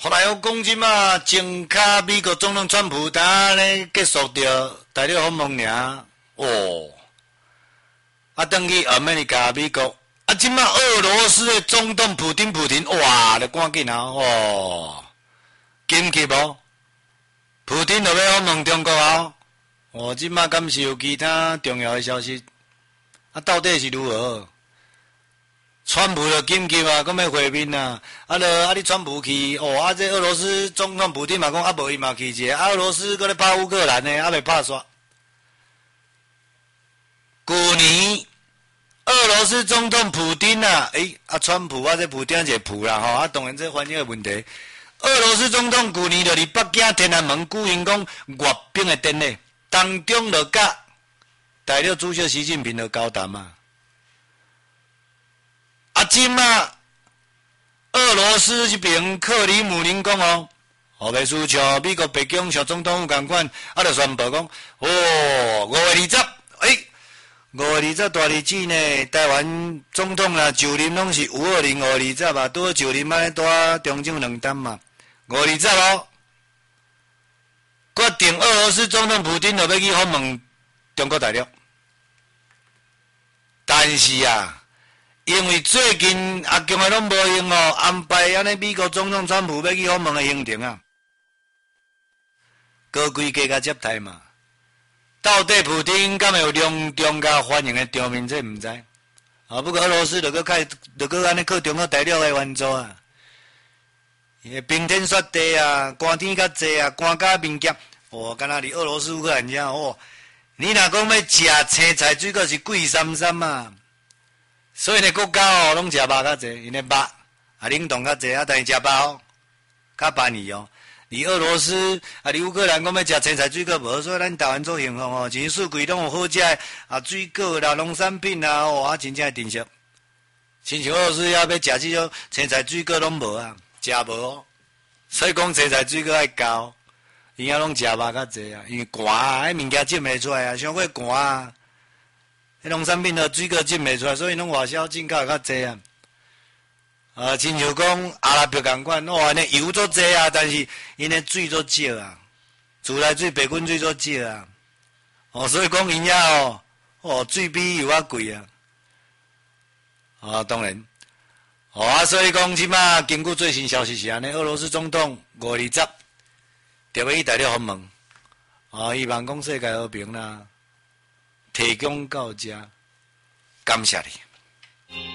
后来我讲即马前卡美国总统川普当咧结束掉大陆访问尔，等去美国，即马俄罗斯的总统普丁，哇，就赶紧紧急无？普丁就要访问中国啊！即马敢是有其他重要的消息？到底是如何？川普就紧急啊，讲要会面啊，你川普去，这俄罗斯总统普丁嘛讲无伊嘛去者，俄罗斯搁咧拍乌克兰呢，未拍煞。去年俄罗斯总统普丁啊，川普这普丁一个普啦当然这翻译的问题。俄罗斯总统去年就伫北京天安门举行讲阅兵的典礼，当中就甲大陆主席习近平就交谈嘛。即马俄罗斯这边克里姆林宫秘书像美国白宫像总统府同款，就宣布讲5月20，5月20大日子呢，台湾总统啦就任拢是520、5月20嘛，拄好就任安尼带中正两担嘛，5月20决定俄罗斯总统普丁就要去访问中国大陆，但是因为最近阿强拢无用安排安尼美国总统川普要去访问的行程高规格甲接待嘛。到底普丁敢有隆重甲欢迎的场面，这毋知。不过俄罗斯就搁安尼靠中国大陆的援助冰天雪地寒天较济寒甲面夹，敢若伫俄罗斯乌克兰遮你若讲要食青菜水果是贵三三所以呢，国家拢食肉较济，因为肉冷冻较济但是食肉较便宜伫俄罗斯伫乌克兰讲要食青菜水果无，所以咱台湾做幸福真四季拢有好食的水果啦、农产品啦，真正珍惜。亲像俄罗斯要食这种青菜水果拢无食无所以讲青菜水果爱交，因拢食肉较济因为寒迄物件种袂出来伤过寒迄农产品水果种袂出来，所以拢外销进口较济亲像讲阿拉伯同款，那油足济但是因的水足少自来水、白滚水足少所以讲因遐水比油贵当然所以讲即马根据最新消息是安尼，俄罗斯总统5月20特别去大陆访问希望讲世界和平啦，提供到遮，感谢你。